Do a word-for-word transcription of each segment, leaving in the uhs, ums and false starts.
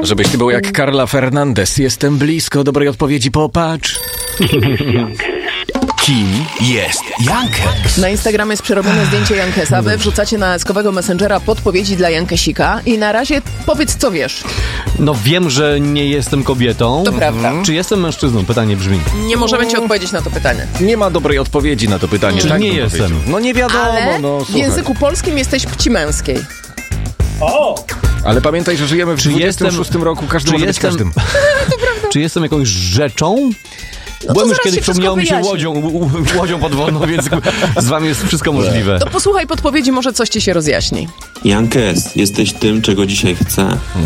Żebyś ty był jak Carla Fernandez. Jestem blisko dobrej odpowiedzi, popatrz. Kim jest Jankes? Na Instagramie jest przerobione zdjęcie Jankesa. Wy wrzucacie na eskowego Messengera podpowiedzi dla Jankesika i na razie powiedz, co wiesz. No wiem, że nie jestem kobietą. To prawda. Czy jestem mężczyzną? Pytanie brzmi. Nie możemy ci odpowiedzieć na to pytanie. Nie ma dobrej odpowiedzi na to pytanie. Czy tak nie bym jestem? powiedział. No nie wiadomo, Ale no w słuchaj. języku polskim jesteś płci męskiej. Ale pamiętaj, że żyjemy w Czy dwudziestym szóstym jestem- roku, każdy czy może jestem- być każdym. Czy jestem jakąś rzeczą? No Byłem to już zaraz kiedyś, się przypomniało mi się wszystko łodzią, u- u- łodzią podwodną, więc z wami jest wszystko możliwe. To posłuchaj podpowiedzi, może coś ci się rozjaśni. Jankes, jesteś tym, czego dzisiaj chcę.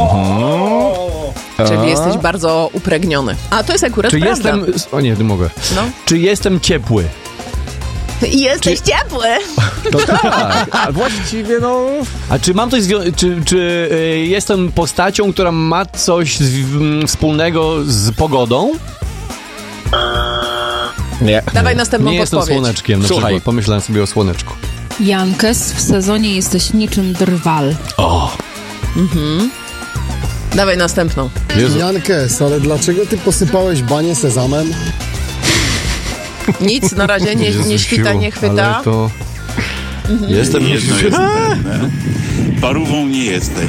Czyli jesteś bardzo upragniony. A to jest akurat Czy prawda. jestem... O nie, nie mogę. No. Czy jestem ciepły? I jesteś ciepły. To tak, a właściwie no... A czy mam coś zwią- czy, czy y, jestem postacią, która ma coś z, m, wspólnego z pogodą? Nie. Dawaj następną Nie jestem podpowiedź. słoneczkiem, na Słuchaj. przykład. Pomyślałem sobie o słoneczku. Jankes, w sezonie jesteś niczym drwal. O! Dawaj następną. Jezu. Jankes, ale dlaczego ty posypałeś banie sezamem? Nic, na razie nie, nie świta, nie chwyta. Ale to... Jestem... Jedno jest pewne. Parówą nie jesteś.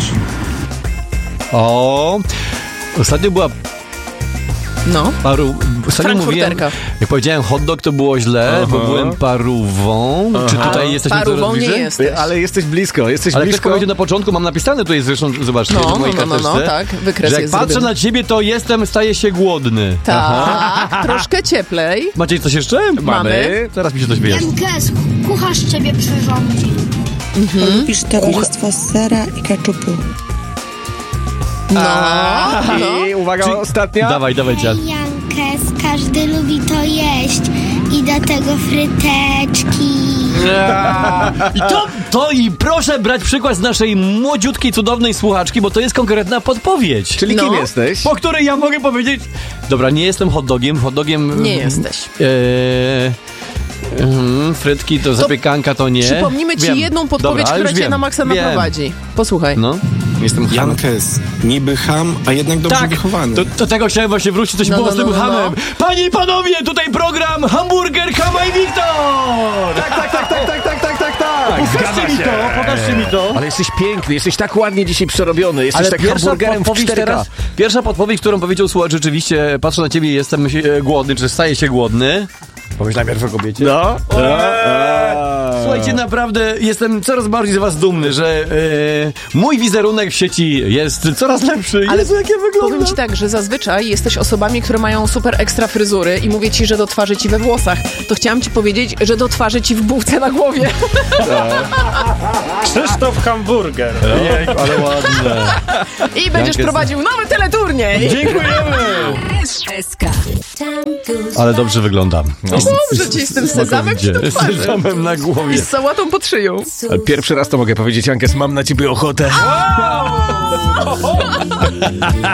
O! Ostatnio była No. paru... Ostatnio mówiłem... Frankfurterka. Jak powiedziałem hot dog, to było źle, bo Aha. byłem parówą. Czy tutaj jesteśmy Parówą coraz nie bliżej? jesteś. Ale jesteś blisko, jesteś Ale ktoś blisko. powiedział na początku, mam napisane tutaj zresztą, zobaczcie, No, w no, mojej no, no, no, karteczce, tak, wykres że jak jest patrzę zrobiony. na ciebie, to jestem, staję się głodny. Tak, troszkę cieplej. Macie coś jeszcze? Mamy. Zaraz mi się coś wyjaśni. Jankes, kucharz ciebie przyrządzi. Lubisz towarzystwo sera i keczupu. No, no. I uwaga, Czy- ostatnia. Dawaj, dawaj, dziad. Jankes, każdy lubi to jeść i do tego fryteczki. I to, to i proszę brać przykład z naszej młodziutkiej, cudownej słuchaczki, bo to jest konkretna podpowiedź. Czyli kim No. jesteś? Po której ja mogę powiedzieć... Dobra, nie jestem hot dogiem, hot dogiem... Nie jesteś. Eee, mm, frytki to zapiekanka to nie. Przypomnimy ci Wiem. jedną podpowiedź, Dobra, która już cię wiem. na maksa Wiem. naprowadzi. Posłuchaj. No. Jestem ham. Jankes, niby ham, a jednak dobrze Tak, wychowany. do, do tego chciałem właśnie wrócić, coś No, było no, z tym no, no, hamem. Panie i panowie, tutaj program Hamburger, Hama i Wiktor! Tak, tak, tak, tak, tak, tak, tak, tak, tak. Pokażcie mi to, pokażcie mi to. Ale jesteś piękny, jesteś tak ładnie dzisiaj przerobiony, jesteś Ale tak pierwsza hamburgerem w podpowiedź cztery K. teraz, pierwsza podpowiedź, którą powiedział słuchacz, rzeczywiście, patrzę na ciebie, jestem e, głodny, czy staję się głodny. Pomyślałem najpierw o kobiecie. No. Słuchajcie, naprawdę jestem coraz bardziej z was dumny, że e, mój wizerunek w sieci jest coraz lepszy. Ale Jezu, jak ja wyglądam. powiem ci tak, że zazwyczaj jesteś osobami, które mają super ekstra fryzury i mówię ci, że do twarzy ci we włosach. To chciałam ci powiedzieć, że do twarzy ci w bułce na głowie. Krzysztof Hamburger. No, ale ładne. I będziesz jest- prowadził nowy teleturniej. Dziękujemy. Ale dobrze wyglądam. No. Dobrze ci z tym sezamem ci do Z twarzy. sezamem na głowie. I z sałatą pod szyją. Pierwszy raz to mogę powiedzieć, Jankes, mam na ciebie ochotę.